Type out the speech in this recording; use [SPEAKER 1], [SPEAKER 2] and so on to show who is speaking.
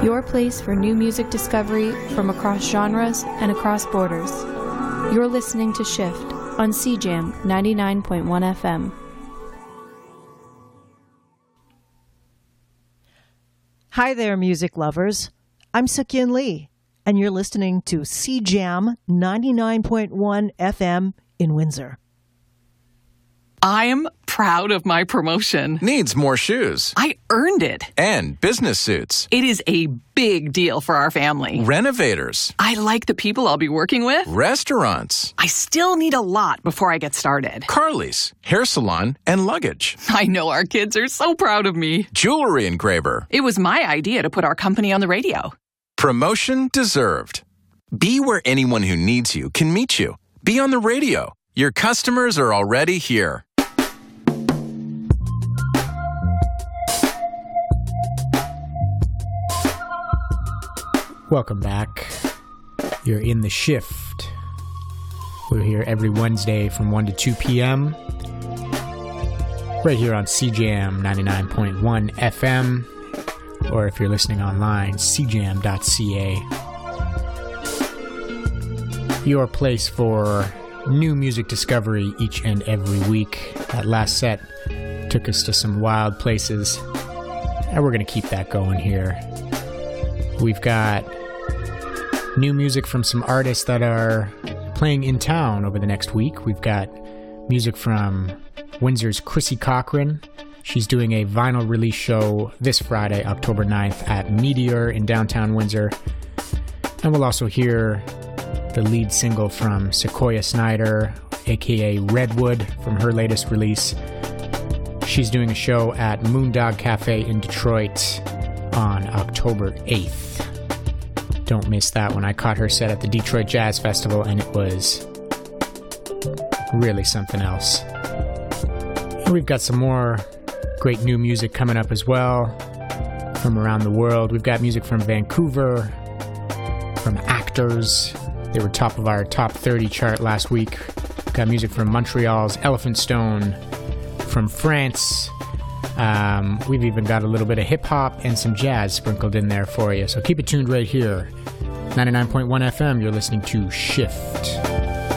[SPEAKER 1] Your place for new music discovery from across genres and across borders. You're listening to Shift on CJAM 99.1 FM.
[SPEAKER 2] Hi there, music lovers. I'm Suk-Yin Lee, and you're listening to CJAM 99.1 FM in Windsor.
[SPEAKER 3] I'm proud of my promotion.
[SPEAKER 4] Needs more shoes.
[SPEAKER 3] I earned it.
[SPEAKER 4] And business suits.
[SPEAKER 3] It is a big deal for our family.
[SPEAKER 4] Renovators.
[SPEAKER 3] I like the people I'll be working with.
[SPEAKER 4] Restaurants.
[SPEAKER 3] I still need a lot before I get started.
[SPEAKER 4] Carly's, hair salon, and luggage.
[SPEAKER 3] I know our kids are so proud of me.
[SPEAKER 4] Jewelry engraver.
[SPEAKER 3] It was my idea to put our company on the radio.
[SPEAKER 4] Promotion deserved. Be where anyone who needs you can meet you. Be on the radio. Your customers are already here.
[SPEAKER 5] Welcome back. You're in the Shift. We're here every Wednesday from 1 to 2 p.m. right here on CJAM 99.1 FM, or if you're listening online, cjam.ca. Your place for new music discovery each and every week. That last set took us to some wild places, and we're going to keep that going here. We've got new music from some artists that are playing in town over the next week. We've got music from Windsor's Chrissy Cochran. She's doing a vinyl release show this Friday, October 9th at Meteor in downtown Windsor. And we'll also hear the lead single from Sequoia Snyder, aka Redwood, from her latest release. She's doing a show at Moondog Cafe in Detroit on October 8th. Don't miss that one. I caught her set at the Detroit Jazz Festival, and it was really something else. And we've got some more great new music coming up as well from around the world. We've got music from Vancouver, from Actors. They were top of our top 30 chart last week. We've got music from Montreal's Elephant Stone, from France. We've even got a little bit of hip-hop and some jazz sprinkled in there for you. So keep it tuned right here. 99.1 FM, you're listening to Shift.